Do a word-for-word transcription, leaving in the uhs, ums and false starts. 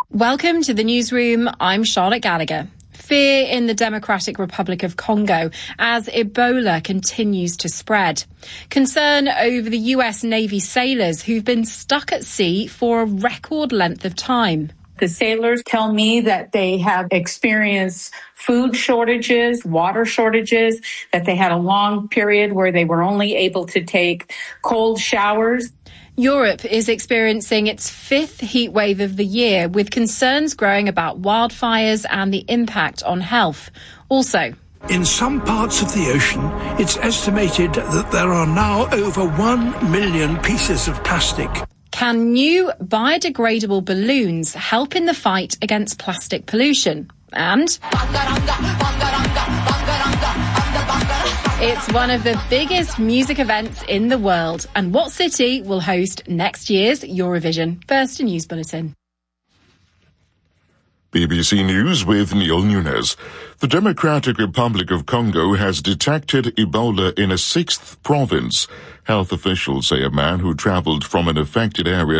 Welcome to the newsroom. I'm Charlotte Gallagher. Fear in the Democratic Republic of Congo as Ebola continues to spread. Concern over the U S Navy sailors who've been stuck at sea for a record length of time. The sailors tell me that they have experienced food shortages, water shortages, that they had a long period where they were only able to take cold showers. Europe is experiencing its fifth heat wave of the year, with concerns growing about wildfires and the impact on health. Also, in some parts of the ocean, it's estimated that there are now over one million pieces of plastic. Can new biodegradable balloons help in the fight against plastic pollution? And it's one of the biggest music events in the world. And what city will host next year's Eurovision? First, a news bulletin. B B C News with Neil Nunes. The Democratic Republic of Congo has detected Ebola in a sixth province. Health officials say a man who traveled from an affected area